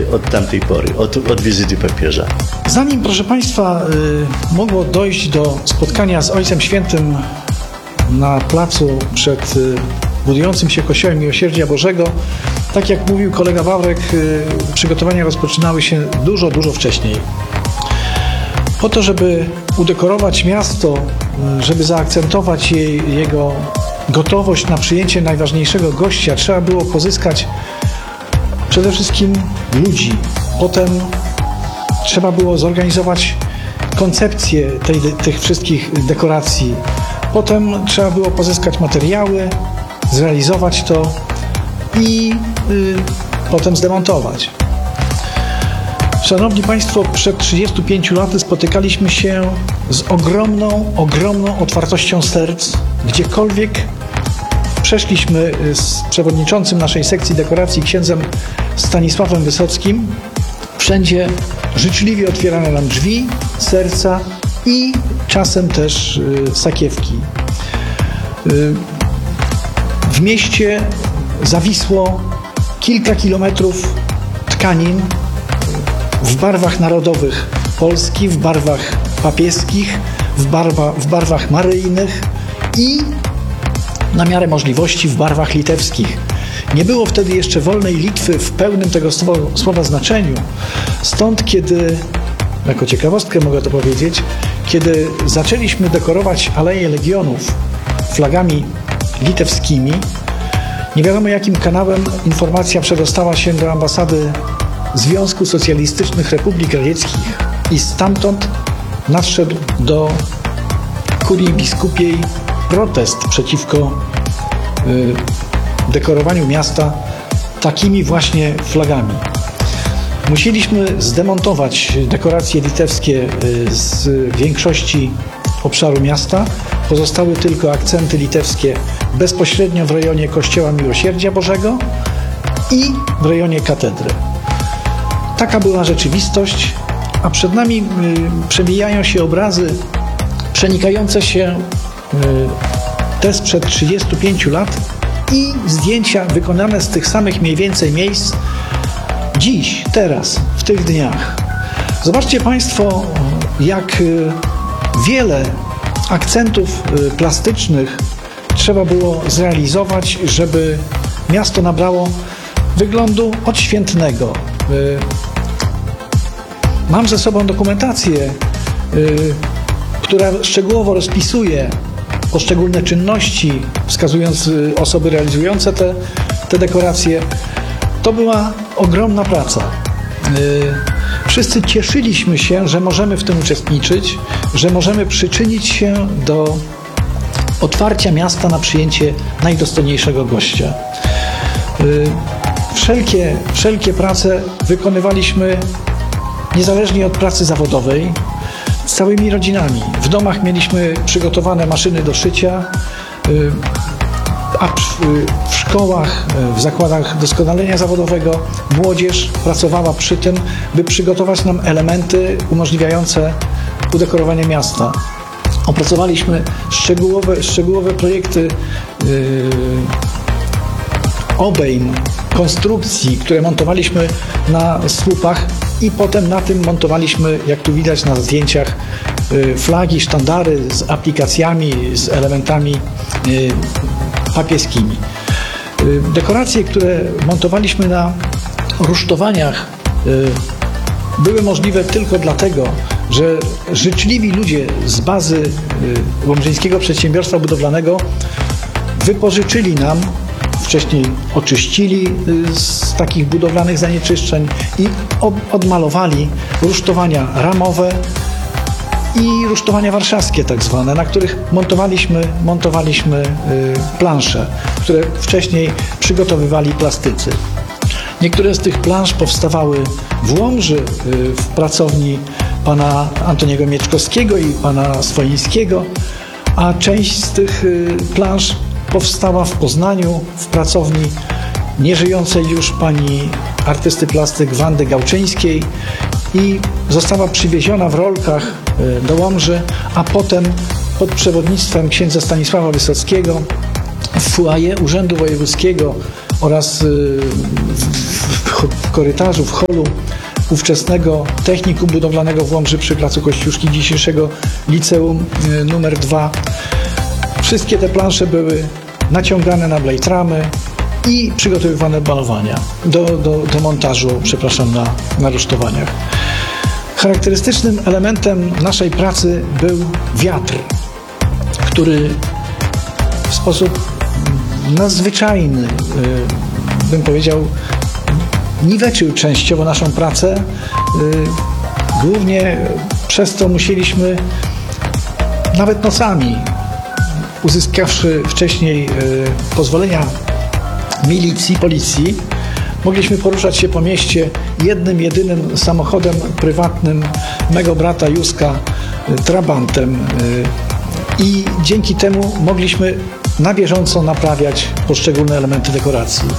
od tamtej pory, od wizyty papieża. Zanim, proszę Państwa, mogło dojść do spotkania z Ojcem Świętym na placu przed budującym się Kościołem Miłosierdzia Bożego, tak jak mówił kolega Wawrek, przygotowania rozpoczynały się dużo wcześniej. Po to, żeby udekorować miasto, żeby zaakcentować jego gotowość na przyjęcie najważniejszego gościa, trzeba było pozyskać przede wszystkim ludzi. Potem trzeba było zorganizować koncepcję tych wszystkich dekoracji. Potem trzeba było pozyskać materiały, zrealizować to i potem zdemontować. Szanowni Państwo, przed 35 laty spotykaliśmy się z ogromną otwartością serc. Gdziekolwiek przeszliśmy z przewodniczącym naszej sekcji dekoracji, księdzem Stanisławem Wysockim, wszędzie życzliwie otwierano nam drzwi, serca i czasem też sakiewki. W mieście zawisło kilka kilometrów tkanin w barwach narodowych Polski, w barwach papieskich, w barwach maryjnych i na miarę możliwości w barwach litewskich. Nie było wtedy jeszcze wolnej Litwy w pełnym tego słowa znaczeniu. Stąd, kiedy, jako ciekawostkę mogę to powiedzieć, kiedy zaczęliśmy dekorować Aleje Legionów flagami litewskimi, nie wiadomo jakim kanałem informacja przedostała się do ambasady Związku Socjalistycznych Republik Radzieckich i stamtąd nadszedł do kurii biskupiej protest przeciwko dekorowaniu miasta takimi właśnie flagami. Musieliśmy zdemontować dekoracje litewskie z większości obszaru miasta. Pozostały tylko akcenty litewskie bezpośrednio w rejonie Kościoła Miłosierdzia Bożego i w rejonie katedry. Taka była rzeczywistość, a przed nami przewijają się obrazy przenikające się te sprzed 35 lat i zdjęcia wykonane z tych samych mniej więcej miejsc dziś, teraz, w tych dniach. Zobaczcie Państwo, jak wiele akcentów plastycznych trzeba było zrealizować, żeby miasto nabrało wyglądu odświętnego. Mam ze sobą dokumentację, która szczegółowo rozpisuje poszczególne czynności, wskazując osoby realizujące te dekoracje. To była ogromna praca. Wszyscy cieszyliśmy się, że możemy w tym uczestniczyć, że możemy przyczynić się do otwarcia miasta na przyjęcie najdostojniejszego gościa. Wszelkie prace wykonywaliśmy niezależnie od pracy zawodowej, z całymi rodzinami. W domach mieliśmy przygotowane maszyny do szycia, a w szkołach, w zakładach doskonalenia zawodowego młodzież pracowała przy tym, by przygotować nam elementy umożliwiające udekorowanie miasta. Opracowaliśmy szczegółowe projekty obejm, konstrukcji, które montowaliśmy na słupach i potem na tym montowaliśmy, jak tu widać na zdjęciach, flagi, sztandary z aplikacjami, z elementami papieskimi. Dekoracje, które montowaliśmy na rusztowaniach, były możliwe tylko dlatego, że życzliwi ludzie z bazy Łomżyńskiego Przedsiębiorstwa Budowlanego wypożyczyli nam, wcześniej oczyścili z takich budowlanych zanieczyszczeń i odmalowali rusztowania ramowe i rusztowania warszawskie tak zwane, na których montowaliśmy plansze, które wcześniej przygotowywali plastycy. Niektóre z tych plansz powstawały w Łomży, w pracowni pana Antoniego Mieczkowskiego i pana Swoińskiego, a część z tych plansz powstała w Poznaniu, w pracowni nieżyjącej już pani artysty plastyk Wandy Gałczyńskiej i została przywieziona w rolkach do Łomży, a potem pod przewodnictwem księdza Stanisława Wysockiego w foyer Urzędu Wojewódzkiego oraz w korytarzu, w holu ówczesnego technikum budowlanego w Łomży przy placu Kościuszki, dzisiejszego liceum numer 2. Wszystkie te plansze były naciągane na blade ramy i przygotowywane do malowania, do montażu, przepraszam, na rusztowaniach. Charakterystycznym elementem naszej pracy był wiatr, który w sposób nadzwyczajny, bym powiedział, niweczył częściowo naszą pracę. Głównie przez to musieliśmy nawet nocami, uzyskawszy wcześniej pozwolenia milicji, policji, mogliśmy poruszać się po mieście jednym, jedynym samochodem prywatnym mego brata Józka, Trabantem, i dzięki temu mogliśmy na bieżąco naprawiać poszczególne elementy dekoracji.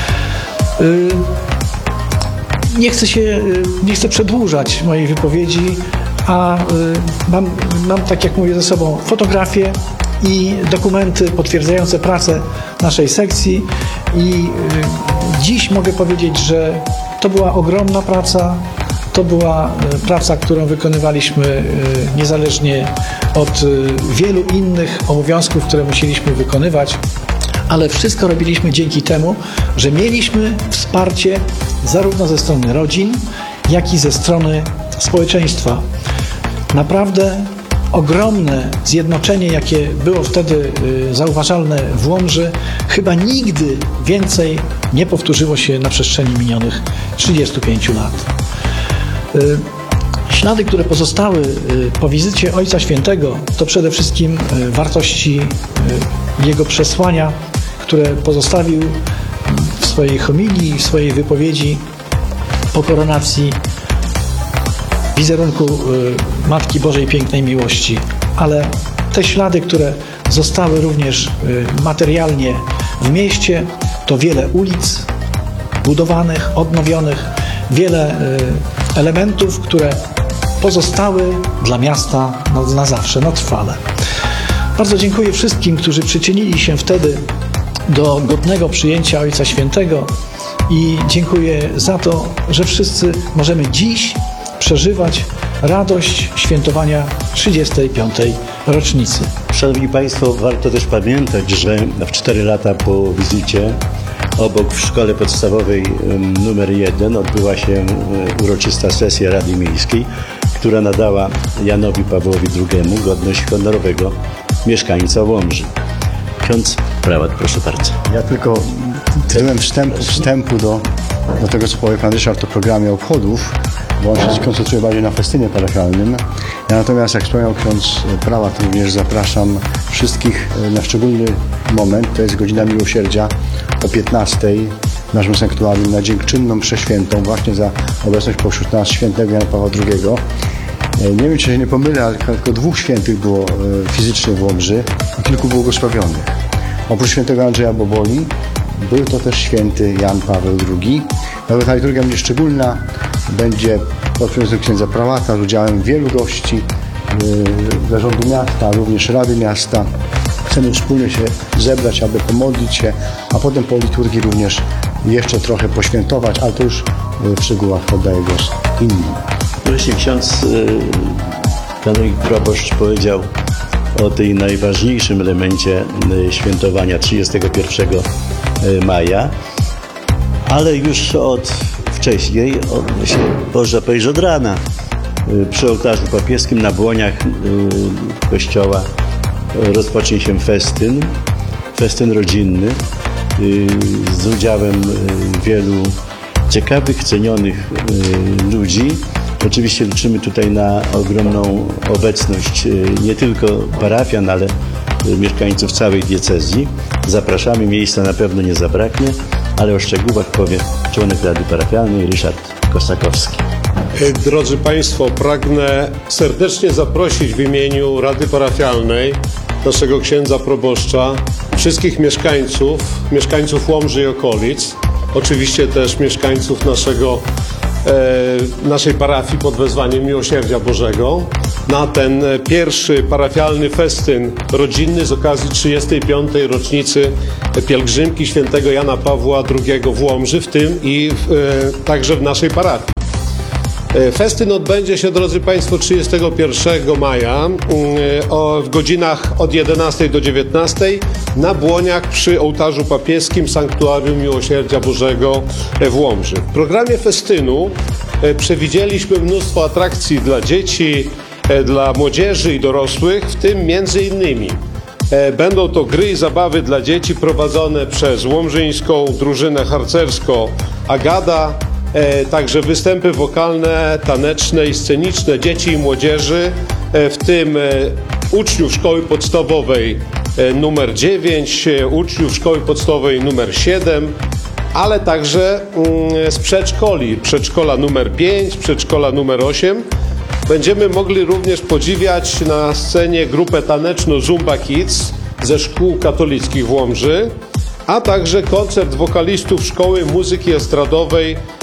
Nie chcę przedłużać mojej wypowiedzi, a mam, tak jak mówię, ze sobą fotografie i dokumenty potwierdzające pracę naszej sekcji i dziś mogę powiedzieć, że to była ogromna praca. To była praca, którą wykonywaliśmy niezależnie od wielu innych obowiązków, które musieliśmy wykonywać, ale wszystko robiliśmy dzięki temu, że mieliśmy wsparcie zarówno ze strony rodzin, jak i ze strony społeczeństwa. Naprawdę ogromne zjednoczenie, jakie było wtedy zauważalne w Łomży, chyba nigdy więcej nie powtórzyło się na przestrzeni minionych 35 lat. Ślady, które pozostały po wizycie Ojca Świętego, to przede wszystkim wartości jego przesłania, które pozostawił w swojej homilii, w swojej wypowiedzi po koronacji wizerunku Matki Bożej Pięknej Miłości. Ale te ślady, które zostały również materialnie w mieście, to wiele ulic budowanych, odnowionych, wiele elementów, które pozostały dla miasta na zawsze, na trwale. Bardzo dziękuję wszystkim, którzy przyczynili się wtedy do godnego przyjęcia Ojca Świętego i dziękuję za to, że wszyscy możemy dziś przeżywać radość świętowania 35. rocznicy. Szanowni Państwo, warto też pamiętać, że w 4 lata po wizycie obok w szkole podstawowej numer 1 odbyła się uroczysta sesja Rady Miejskiej, która nadała Janowi Pawłowi II godność honorowego mieszkańca Łomży. Ksiądz prałat, proszę bardzo. Ja tylko tytułem wstępu do tego, co powie Pan Ryszard o programie obchodów, bo on się koncentruje bardziej na festynie parafialnym. Ja natomiast, jak wspomniał ksiądz prałat, również zapraszam wszystkich na szczególny moment, to jest godzina miłosierdzia o 15:00 w naszym sanktuarium na dziękczynną mszę świętą, właśnie za obecność pośród nas świętego Jana Pawła II. Nie wiem, czy się nie pomylę, ale tylko 2 świętych było fizycznie w Łomży i kilku błogosławionych. Oprócz świętego Andrzeja Boboli był to też święty Jan Paweł II. Nawet ta liturgia będzie szczególna, będzie pod przewodnictwem księdza prałata z udziałem wielu gości zarządu miasta, również Rady Miasta. Chcemy wspólnie się zebrać, aby pomodlić się, a potem po liturgii również jeszcze trochę poświętować, ale to już w szczegółach oddaję głos innym. Właśnie ksiądz kanunik proboszcz powiedział o tej najważniejszym elemencie świętowania 31 maja, ale już od wcześniej, można powiedzieć od rana, przy ołtarzu papieskim na błoniach kościoła rozpocznie się festyn rodzinny z udziałem wielu ciekawych, cenionych ludzi. Oczywiście liczymy tutaj na ogromną obecność nie tylko parafian, ale mieszkańców całej diecezji. Zapraszamy, miejsca na pewno nie zabraknie, ale o szczegółach powie członek Rady Parafialnej Ryszard Kosakowski. Drodzy Państwo, pragnę serdecznie zaprosić w imieniu Rady Parafialnej naszego księdza proboszcza, wszystkich mieszkańców Łomży i okolic, oczywiście też mieszkańców naszej parafii pod wezwaniem Miłosierdzia Bożego, na ten pierwszy parafialny festyn rodzinny z okazji 35. rocznicy pielgrzymki świętego Jana Pawła II w Łomży, w tym i także w naszej parafii. Festyn odbędzie się, drodzy Państwo, 31 maja w godzinach od 11 do 19 na Błoniach przy ołtarzu papieskim Sanktuarium Miłosierdzia Bożego w Łomży. W programie festynu przewidzieliśmy mnóstwo atrakcji dla dzieci, dla młodzieży i dorosłych, w tym między innymi będą to gry i zabawy dla dzieci prowadzone przez łomżyńską drużynę harcerską Agada, także występy wokalne, taneczne i sceniczne dzieci i młodzieży, w tym uczniów szkoły podstawowej numer 9, uczniów szkoły podstawowej numer 7, ale także z przedszkoli, przedszkola numer 5, przedszkola numer 8. Będziemy mogli również podziwiać na scenie grupę taneczną Zumba Kids ze szkół katolickich w Łomży, a także koncert wokalistów Szkoły Muzyki Estradowej